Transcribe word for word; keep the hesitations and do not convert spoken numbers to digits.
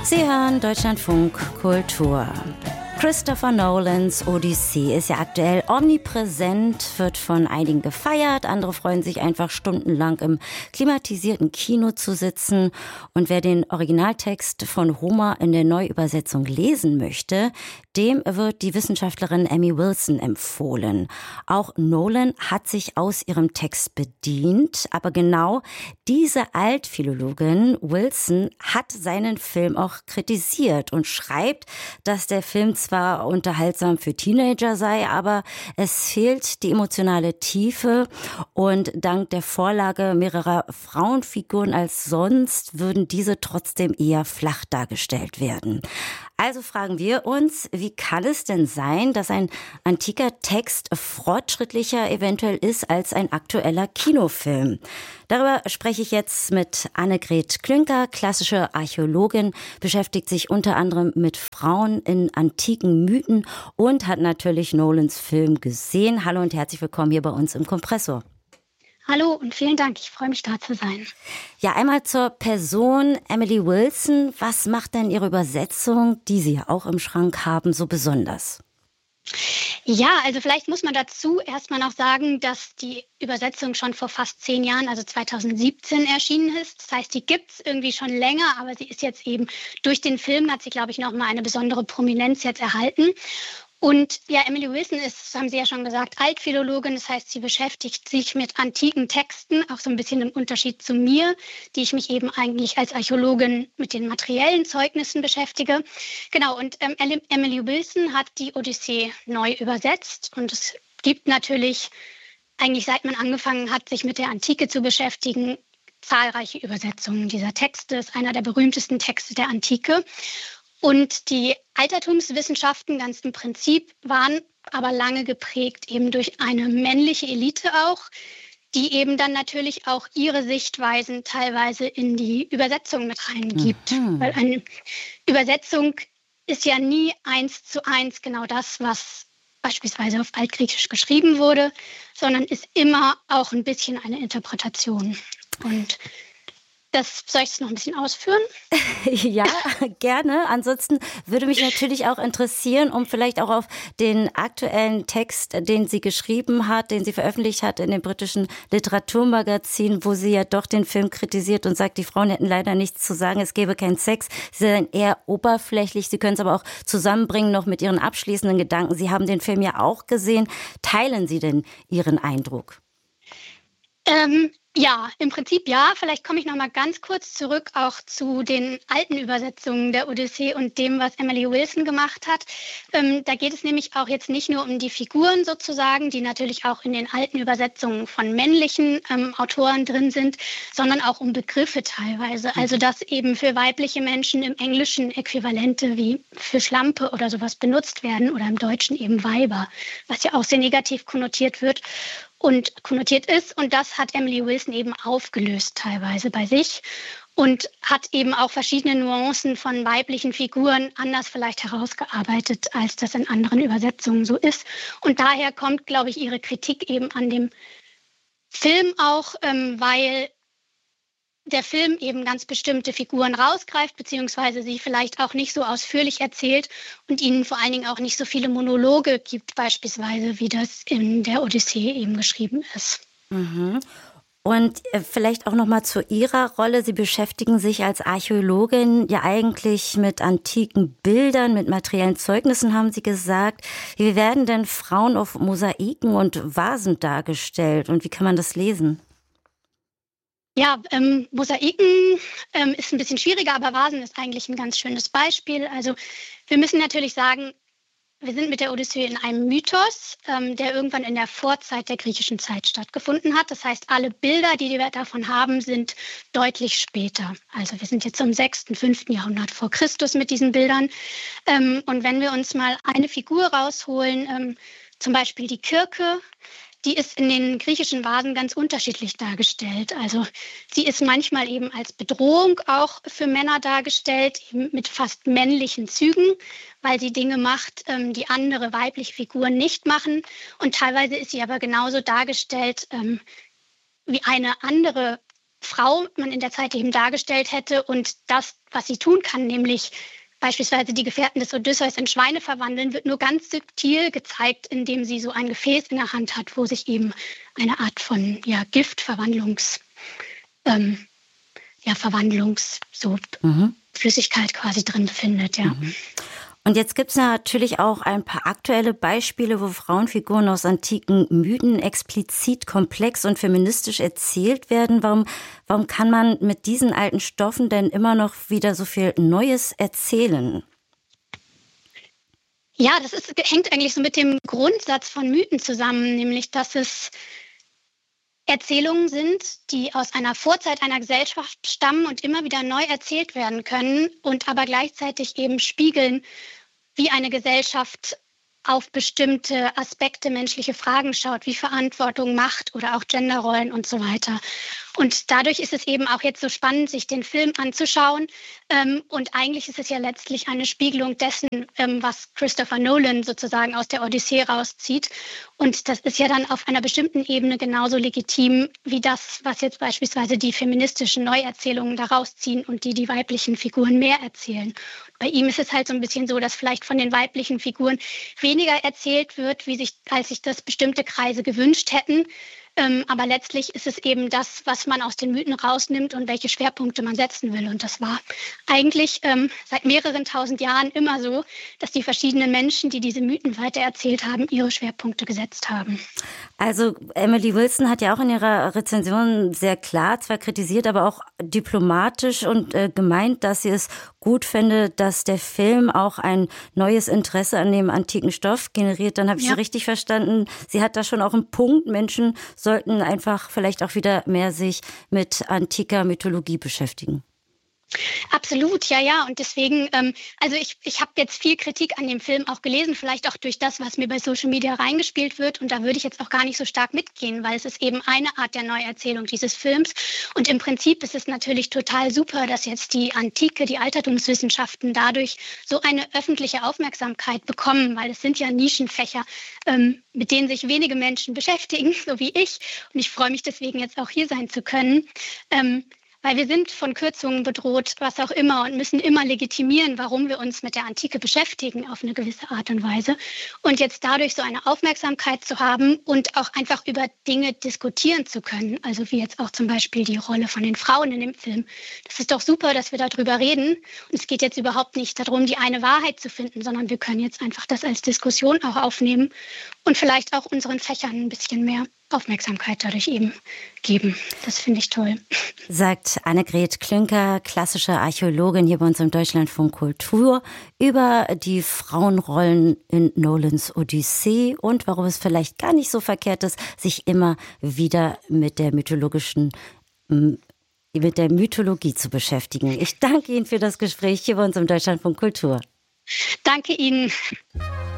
Sie hören Deutschlandfunk Kultur. Christopher Nolans Odyssee ist ja aktuell omnipräsent, wird von einigen gefeiert, andere freuen sich einfach stundenlang im klimatisierten Kino zu sitzen. Und wer den Originaltext von Homer in der Neuübersetzung lesen möchte, dem wird die Wissenschaftlerin Emmy Wilson empfohlen. Auch Nolan hat sich aus ihrem Text bedient, aber genau diese Altphilologin Wilson hat seinen Film auch kritisiert und schreibt, dass der Film zwar unterhaltsam für Teenager sei, aber es fehlt die emotionale Tiefe und dank der Vorlage mehrerer Frauenfiguren als sonst würden diese trotzdem eher flach dargestellt werden. Also fragen wir uns, wie kann es denn sein, dass ein antiker Text fortschrittlicher eventuell ist als ein aktueller Kinofilm? Darüber spreche ich jetzt mit Annegret Klünker, klassische Archäologin, beschäftigt sich unter anderem mit Frauen in antiken Mythen und hat natürlich Nolans Film gesehen. Hallo und herzlich willkommen hier bei uns im Kompressor. Hallo und vielen Dank, ich freue mich, da zu sein. Ja, einmal zur Person Emily Wilson. Was macht denn Ihre Übersetzung, die Sie ja auch im Schrank haben, so besonders? Ja, also vielleicht muss man dazu erstmal noch sagen, dass die Übersetzung schon vor fast zehn Jahren, also zweitausendsiebzehn, erschienen ist. Das heißt, die gibt es irgendwie schon länger, aber sie ist jetzt eben durch den Film, hat sie, glaube ich, nochmal eine besondere Prominenz jetzt erhalten. Und ja, Emily Wilson ist, das haben Sie ja schon gesagt, Altphilologin. Das heißt, sie beschäftigt sich mit antiken Texten, auch so ein bisschen im Unterschied zu mir, die ich mich eben eigentlich als Archäologin mit den materiellen Zeugnissen beschäftige. Genau, und ähm, Emily Wilson hat die Odyssee neu übersetzt. Und es gibt natürlich, eigentlich seit man angefangen hat, sich mit der Antike zu beschäftigen, zahlreiche Übersetzungen dieser Texte. Es ist einer der berühmtesten Texte der Antike. Und die Altertumswissenschaften ganz im Prinzip waren aber lange geprägt eben durch eine männliche Elite auch, die eben dann natürlich auch ihre Sichtweisen teilweise in die Übersetzung mit reingibt. Mhm. Weil eine Übersetzung ist ja nie eins zu eins genau das, was beispielsweise auf Altgriechisch geschrieben wurde, sondern ist immer auch ein bisschen eine Interpretation. Und Das, soll ich es noch ein bisschen ausführen? Ja, gerne. Ansonsten würde mich natürlich auch interessieren, um vielleicht auch auf den aktuellen Text, den sie geschrieben hat, den sie veröffentlicht hat in dem britischen Literaturmagazin, wo sie ja doch den Film kritisiert und sagt, die Frauen hätten leider nichts zu sagen, es gäbe keinen Sex. Sie seien eher oberflächlich. Sie können es aber auch zusammenbringen noch mit ihren abschließenden Gedanken. Sie haben den Film ja auch gesehen. Teilen Sie denn Ihren Eindruck? Ähm, ja, im Prinzip ja. Vielleicht komme ich noch mal ganz kurz zurück auch zu den alten Übersetzungen der Odyssee und dem, was Emily Wilson gemacht hat. Ähm, da geht es nämlich auch jetzt nicht nur um die Figuren sozusagen, die natürlich auch in den alten Übersetzungen von männlichen ähm, Autoren drin sind, sondern auch um Begriffe teilweise. Also dass eben für weibliche Menschen im Englischen Äquivalente wie für Schlampe oder sowas benutzt werden oder im Deutschen eben Weiber, was ja auch sehr negativ konnotiert wird. Und konnotiert ist. Und das hat Emily Wilson eben aufgelöst teilweise bei sich und hat eben auch verschiedene Nuancen von weiblichen Figuren anders vielleicht herausgearbeitet, als das in anderen Übersetzungen so ist. Und daher kommt, glaube ich, ihre Kritik eben an dem Film auch, ähm, weil der Film eben ganz bestimmte Figuren rausgreift, beziehungsweise sie vielleicht auch nicht so ausführlich erzählt und ihnen vor allen Dingen auch nicht so viele Monologe gibt, beispielsweise, wie das in der Odyssee eben geschrieben ist. Mhm. Und vielleicht auch noch mal zu Ihrer Rolle. Sie beschäftigen sich als Archäologin ja eigentlich mit antiken Bildern, mit materiellen Zeugnissen, haben Sie gesagt. Wie werden denn Frauen auf Mosaiken und Vasen dargestellt und wie kann man das lesen? Ja, ähm, Mosaiken ähm, ist ein bisschen schwieriger, aber Vasen ist eigentlich ein ganz schönes Beispiel. Also wir müssen natürlich sagen, wir sind mit der Odyssee in einem Mythos, ähm, der irgendwann in der Vorzeit der griechischen Zeit stattgefunden hat. Das heißt, alle Bilder, die wir davon haben, sind deutlich später. Also wir sind jetzt im sechsten, fünften Jahrhundert vor Christus mit diesen Bildern. Ähm, und wenn wir uns mal eine Figur rausholen, ähm, zum Beispiel die Kirke, die ist in den griechischen Vasen ganz unterschiedlich dargestellt. Also sie ist manchmal eben als Bedrohung auch für Männer dargestellt, eben mit fast männlichen Zügen, weil sie Dinge macht, ähm, die andere weibliche Figuren nicht machen. Und teilweise ist sie aber genauso dargestellt ähm, wie eine andere Frau man in der Zeit eben dargestellt hätte und das, was sie tun kann, nämlich beispielsweise die Gefährten des Odysseus in Schweine verwandeln, wird nur ganz subtil gezeigt, indem sie so ein Gefäß in der Hand hat, wo sich eben eine Art von ja, Giftverwandlungs, ähm, ja, Verwandlungs, so mhm. Flüssigkeit quasi drin befindet, ja. Mhm. Und jetzt gibt es natürlich auch ein paar aktuelle Beispiele, wo Frauenfiguren aus antiken Mythen explizit komplex und feministisch erzählt werden. Warum, warum kann man mit diesen alten Stoffen denn immer noch wieder so viel Neues erzählen? Ja, das ist, hängt eigentlich so mit dem Grundsatz von Mythen zusammen, nämlich dass es Erzählungen sind, die aus einer Vorzeit einer Gesellschaft stammen und immer wieder neu erzählt werden können und aber gleichzeitig eben spiegeln, wie eine Gesellschaft auf bestimmte Aspekte menschliche Fragen schaut, wie Verantwortung, Macht oder auch Genderrollen und so weiter. Und dadurch ist es eben auch jetzt so spannend, sich den Film anzuschauen. Ähm, und eigentlich ist es ja letztlich eine Spiegelung dessen, ähm, was Christopher Nolan sozusagen aus der Odyssee rauszieht. Und das ist ja dann auf einer bestimmten Ebene genauso legitim wie das, was jetzt beispielsweise die feministischen Neuerzählungen daraus ziehen und die die weiblichen Figuren mehr erzählen. Bei ihm ist es halt so ein bisschen so, dass vielleicht von den weiblichen Figuren weniger erzählt wird, wie sich, als sich das bestimmte Kreise gewünscht hätten. Ähm, aber letztlich ist es eben das, was man aus den Mythen rausnimmt und welche Schwerpunkte man setzen will. Und das war eigentlich ähm, seit mehreren tausend Jahren immer so, dass die verschiedenen Menschen, die diese Mythen weitererzählt haben, ihre Schwerpunkte gesetzt haben. Also Emily Wilson hat ja auch in ihrer Rezension sehr klar zwar kritisiert, aber auch diplomatisch und äh, gemeint, dass sie es gut finde, dass der Film auch ein neues Interesse an dem antiken Stoff generiert. Dann habe ich ja. sie richtig verstanden. Sie hat da schon auch einen Punkt. Menschen sollten einfach vielleicht auch wieder mehr sich mit antiker Mythologie beschäftigen. Absolut, ja, ja. Und deswegen, ähm, also ich, ich habe jetzt viel Kritik an dem Film auch gelesen, vielleicht auch durch das, was mir bei Social Media reingespielt wird. Und da würde ich jetzt auch gar nicht so stark mitgehen, weil es ist eben eine Art der Neuerzählung dieses Films. Und im Prinzip ist es natürlich total super, dass jetzt die Antike, die Altertumswissenschaften dadurch so eine öffentliche Aufmerksamkeit bekommen, weil es sind ja Nischenfächer, ähm, mit denen sich wenige Menschen beschäftigen, so wie ich. Und ich freue mich deswegen jetzt auch hier sein zu können. Ähm, Weil wir sind von Kürzungen bedroht, was auch immer, und müssen immer legitimieren, warum wir uns mit der Antike beschäftigen auf eine gewisse Art und Weise. Und jetzt dadurch so eine Aufmerksamkeit zu haben und auch einfach über Dinge diskutieren zu können, also wie jetzt auch zum Beispiel die Rolle von den Frauen in dem Film. Das ist doch super, dass wir darüber reden. Und es geht jetzt überhaupt nicht darum, die eine Wahrheit zu finden, sondern wir können jetzt einfach das als Diskussion auch aufnehmen und vielleicht auch unseren Fächern ein bisschen mehr Aufmerksamkeit dadurch eben geben. Das finde ich toll. Sagt Annegret Klünker, klassische Archäologin hier bei uns im Deutschlandfunk Kultur, über die Frauenrollen in Nolans Odyssee und warum es vielleicht gar nicht so verkehrt ist, sich immer wieder mit der mythologischen, mit der Mythologie zu beschäftigen. Ich danke Ihnen für das Gespräch hier bei uns im Deutschlandfunk Kultur. Danke Ihnen.